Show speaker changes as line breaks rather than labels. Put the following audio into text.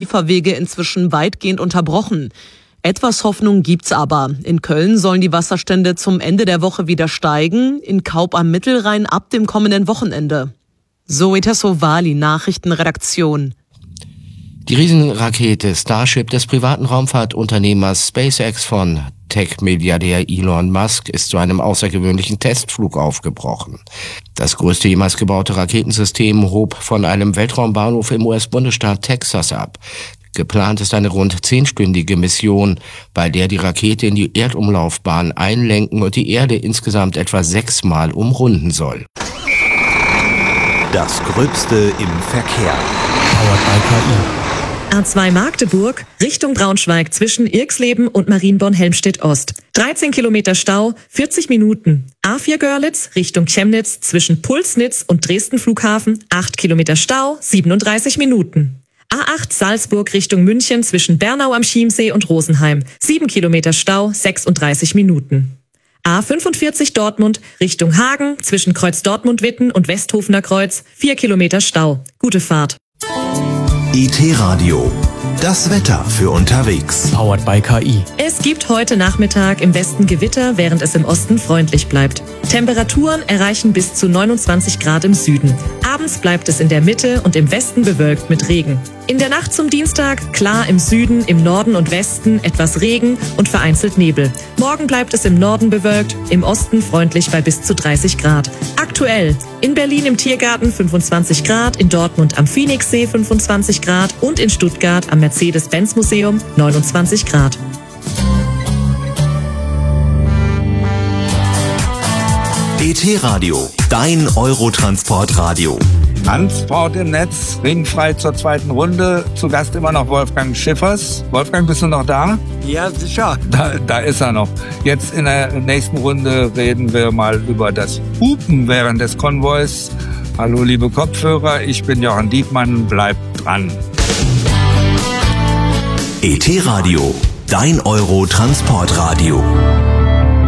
Lieferwege inzwischen weitgehend unterbrochen. Etwas Hoffnung gibt's aber. In Köln sollen die Wasserstände zum Ende der Woche wieder steigen, in Kaub am Mittelrhein ab dem kommenden Wochenende. Zoe Tassovali, Nachrichtenredaktion.
Die Riesenrakete Starship des privaten Raumfahrtunternehmers SpaceX von Tech-Milliardär Elon Musk ist zu einem außergewöhnlichen Testflug aufgebrochen. Das größte jemals gebaute Raketensystem hob von einem Weltraumbahnhof im US-Bundesstaat Texas ab. Geplant ist eine rund 10-stündige Mission, bei der die Rakete in die Erdumlaufbahn einlenken und die Erde insgesamt etwa 6-mal umrunden soll.
Das Gröbste im Verkehr.
Powered by KI.
A2 Magdeburg, Richtung Braunschweig zwischen Irxleben und Marienborn-Helmstedt-Ost. 13 Kilometer Stau, 40 Minuten. A4 Görlitz, Richtung Chemnitz zwischen Pulsnitz und Dresden Flughafen, 8 Kilometer Stau, 37 Minuten. A8 Salzburg Richtung München zwischen Bernau am Chiemsee und Rosenheim, 7 Kilometer Stau, 36 Minuten. A45 Dortmund Richtung Hagen zwischen Kreuz Dortmund-Witten und Westhofener Kreuz, 4 Kilometer Stau. Gute Fahrt.
IT-Radio. Das Wetter für unterwegs.
Powered by KI.
Es gibt heute Nachmittag im Westen Gewitter, während es im Osten freundlich bleibt. Temperaturen erreichen bis zu 29 Grad im Süden. Abends bleibt es in der Mitte und im Westen bewölkt mit Regen. In der Nacht zum Dienstag klar im Süden, im Norden und Westen etwas Regen und vereinzelt Nebel. Morgen bleibt es im Norden bewölkt, im Osten freundlich bei bis zu 30 Grad. Aktuell in Berlin im Tiergarten 25 Grad, in Dortmund am Phoenixsee 25 Grad und in Stuttgart am Mercedes-Benz-Museum 29 Grad.
ET-Radio, dein Eurotransport-Radio.
Transport im Netz, ringfrei zur zweiten Runde. Zu Gast immer noch Wolfgang Schiffers. Wolfgang, bist du noch da?
Ja, sicher.
Da ist er noch. Jetzt in der nächsten Runde reden wir mal über das Hupen während des Konvois. Hallo liebe Kopfhörer, ich bin Jochen Diekmann, bleibt dran.
ET-Radio, dein Eurotransport-Radio.